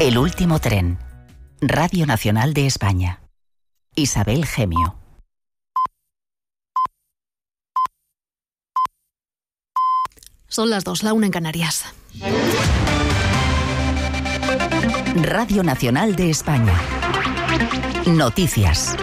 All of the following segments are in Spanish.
El último tren. Radio Nacional de España. Isabel Gemio. Son las 2, la 1 en Canarias. Radio Nacional de España. Noticias.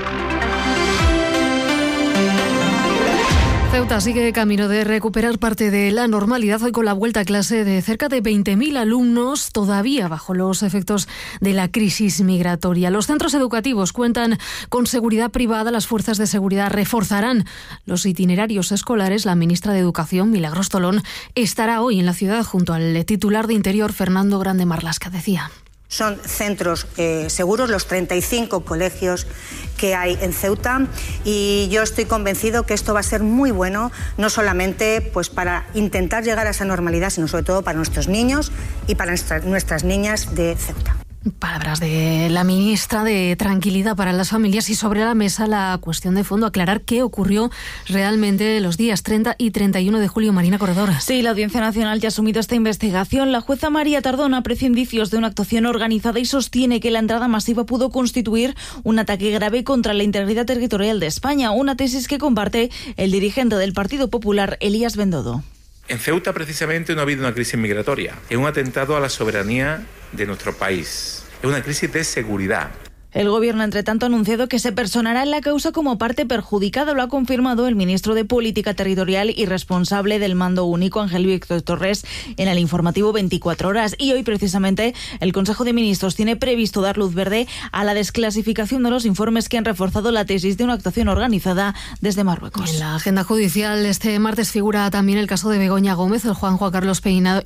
Ceuta sigue camino de recuperar parte de la normalidad hoy con la vuelta a clase de cerca de 20.000 alumnos, todavía bajo los efectos de la crisis migratoria. Los centros educativos cuentan con seguridad privada. Las fuerzas de seguridad reforzarán los itinerarios escolares. La ministra de Educación, Milagros Tolón, estará hoy en la ciudad junto al titular de Interior, Fernando Grande Marlaska. Decía: son centros seguros los 35 colegios que hay en Ceuta, y yo estoy convencido que esto va a ser muy bueno, no solamente pues para intentar llegar a esa normalidad, sino sobre todo para nuestros niños y para nuestras niñas de Ceuta. Palabras de la ministra de tranquilidad para las familias, y sobre la mesa la cuestión de fondo, aclarar qué ocurrió realmente los días 30 y 31 de julio. Marina Corredor. Sí, la Audiencia Nacional ya ha asumido esta investigación. La jueza María Tardón aprecia indicios de una actuación organizada y sostiene que la entrada masiva pudo constituir un ataque grave contra la integridad territorial de España, una tesis que comparte el dirigente del Partido Popular, Elías Bendodo. En Ceuta, precisamente, no ha habido una crisis migratoria. Es un atentado a la soberanía de nuestro país. Es una crisis de seguridad. El Gobierno, entre tanto, ha anunciado que se personará en la causa como parte perjudicada. Lo ha confirmado el ministro de Política Territorial y responsable del Mando Único, Ángel Víctor Torres, en el informativo 24 horas. Y hoy, precisamente, el Consejo de Ministros tiene previsto dar luz verde a la desclasificación de los informes que han reforzado la tesis de una actuación organizada desde Marruecos. En la agenda judicial este martes figura también el caso de Begoña Gómez. El juez Juan Carlos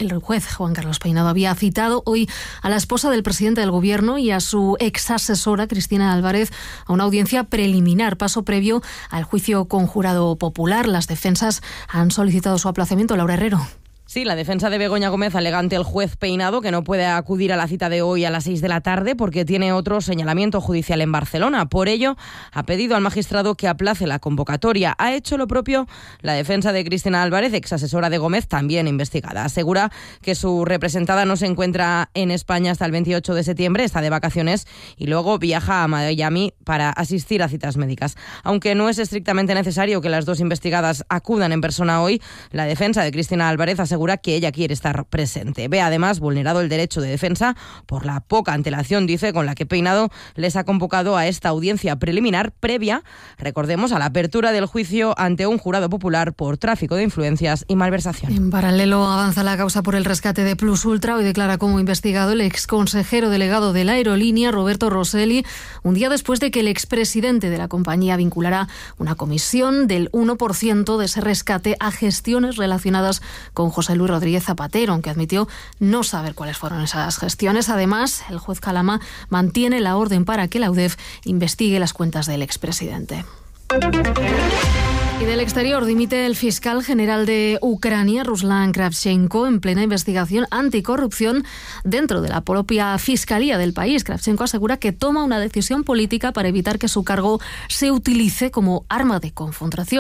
Peinado había citado hoy a la esposa del presidente del Gobierno y a su exasesora, Cristina Álvarez, a una audiencia preliminar, paso previo al juicio conjurado popular. Las defensas han solicitado su aplazamiento. Laura Herrero. Sí, la defensa de Begoña Gómez alega ante el juez Peinado que no puede acudir a la cita de hoy a las 6 de la tarde porque tiene otro señalamiento judicial en Barcelona. Por ello, ha pedido al magistrado que aplace la convocatoria. Ha hecho lo propio la defensa de Cristina Álvarez, exasesora de Gómez, también investigada. Asegura que su representada no se encuentra en España hasta el 28 de septiembre, está de vacaciones y luego viaja a Miami para asistir a citas médicas. Aunque no es estrictamente necesario que las dos investigadas acudan en persona hoy, la defensa de Cristina Álvarez asegura que ella quiere estar presente. Ve además vulnerado el derecho de defensa por la poca antelación, dice, con la que Peinado les ha convocado a esta audiencia preliminar previa, recordemos, a la apertura del juicio ante un jurado popular por tráfico de influencias y malversación. En paralelo avanza la causa por el rescate de Plus Ultra. Hoy declara como investigado el exconsejero delegado de la aerolínea, Roberto Rosselli, un día después de que el expresidente de la compañía vinculara una comisión del 1% de ese rescate a gestiones relacionadas con José Luis Rodríguez Zapatero, aunque admitió no saber cuáles fueron esas gestiones. Además, el juez Calama mantiene la orden para que la UDEF investigue las cuentas del expresidente. Y del exterior, dimite el fiscal general de Ucrania, Ruslan Kravchenko, en plena investigación anticorrupción dentro de la propia fiscalía del país. Kravchenko asegura que toma una decisión política para evitar que su cargo se utilice como arma de confrontación.